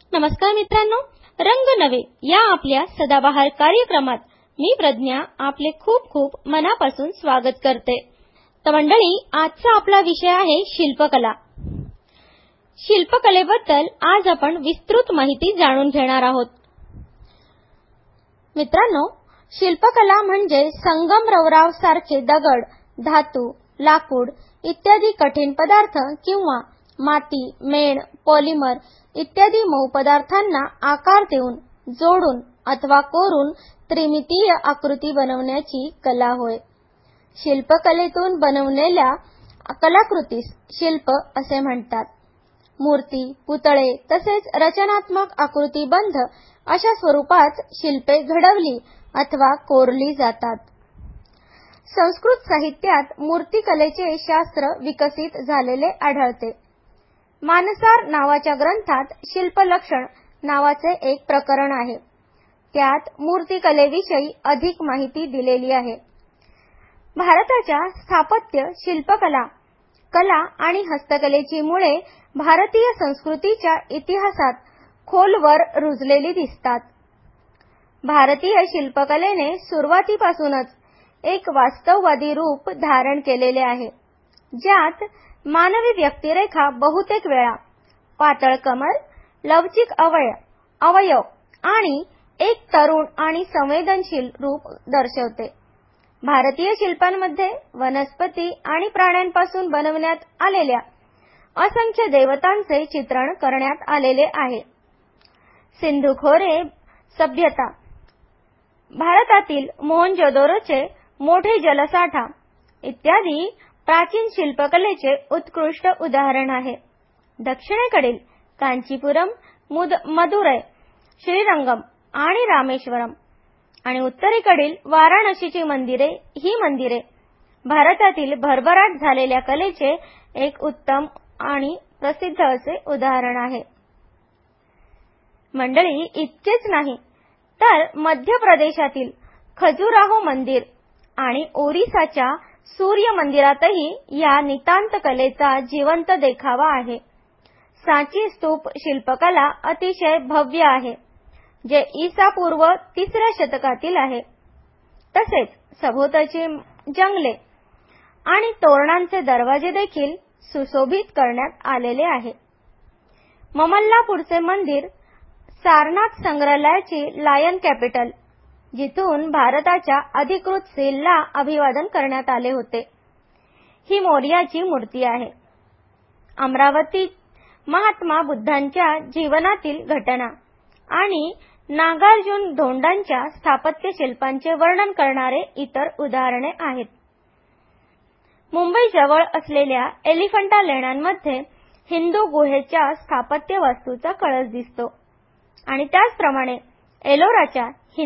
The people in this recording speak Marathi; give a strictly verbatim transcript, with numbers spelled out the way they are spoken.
नमस्कार मित्रांनो, रंग नवे या आपल्या सदाबहार कार्यक्रमात मी प्रज्ञा आपले खूप खूप मनापासून स्वागत करते। तर मंडळी, आजचा आपला विषय आहे शिल्पकला। शिल्पकलेबद्दल आज आपण विस्तृत माहिती जाणून घेणार आहोत। मित्रांनो, शिल्पकला म्हणजे संगमरवराव सारखे दगड, धातू, लाकूड इत्यादी कठीण पदार्थ किंवा माती, मेण, पॉलिमर इत्यादी मऊ पदार्थांना आकार देऊन, जोडून अथवा कोरून त्रिमितीय आकृती बनवण्याची कला होय। शिल्पकलेतून बनवलेल्या कलाकृतीस शिल्प असे म्हणतात। मूर्ती, पुतळे तसेच रचनात्मक आकृतीबंध अशा स्वरूपात शिल्पे घडवली अथवा कोरली जातात। संस्कृत साहित्यात मूर्तिकलेचे शास्त्र विकसित झालेले आढळते। मानसार नावाच्या ग्रंथात शिल्पलक्षण नावाचे एक प्रकरण आहे। त्यात मूर्तिकलेविषयी अधिक माहिती दिलेली आहे। भारताच्या स्थापत्य, शिल्पकला, कला आणि हस्तकलेची मुळे भारतीय संस्कृतीच्या इतिहासात खोलवर रुजलेली दिसतात। भारतीय शिल्पकलेने सुरुवातीपासूनच एक वास्तववादी रूप धारण केलेले आहे, ज्यात मानवी व्यक्तिरेखा बहुतेक वेळा पातळ कमर, लवचिक अवयव अवयव आणि एक तरुण आणि संवेदनशील रूप दर्शवते। भारतीय शिल्पांमध्ये वनस्पती आणि प्राण्यांपासून बनवण्यात आलेल्या असंख्य देवतांचे चित्रण करण्यात आलेले आहे। सिंधू खोरे सभ्यता, भारतातील मोहनजोदडोचे मोठे जलसाठा इत्यादी प्राचीन शिल्पकलेचे उत्कृष्ट उदाहरण आहे। दक्षिणेकडील कांचीपुरम, मदुरै, श्रीरंगम आणि रामेश्वरम आणि उत्तरेकडील वाराणसीची मंदिरे ही मंदिरे भारतातील भरभराट झालेल्या कलेचे एक उत्तम आणि प्रसिद्ध असे उदाहरण आहे। मंडळी, इतकेच नाही तर मध्य प्रदेशातील खजुराहो मंदिर आणि ओरिसाच्या सूर्य मंदिरातही या नितांत कलेचा जिवंत देखावा आहे। सांची स्तूप शिल्पकला अतिशय भव्य आहे, जे ईसा पूर्व तिसऱ्या शतकातील आहे। तसेच सभोवतालची जंगले आणि तोरणांचे दरवाजे देखील सुशोभित करण्यात आलेले आहे। ममल्लापूरचे मंदिर, सारनाथ संग्रहालयाची लायन कॅपिटल, जिथून भारताच्या अधिकृत सीलला अभिवादन करण्यात आले होते, ही मोरयाची मूर्ती आहे। अमरावती महात्मा बुद्धांच्या जीवनातील घटना आणि नागार्जुन ढोंडांच्या स्थापत्य शिल्पांचे वर्णन करणारे इतर उदाहरणे आहेत। मुंबई जवळ असलेल्या एलिफंटा लेण्यांमध्ये हिंदू गुहेच्या स्थापत्य वास्तूचा कळस दिसतो आणि त्याचप्रमाणे एलोराच्या